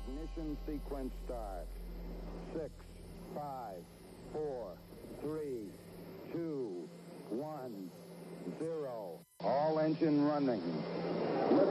Ignition sequence start. 6, 5, 4, 3, 2, 1, 0. All engine running.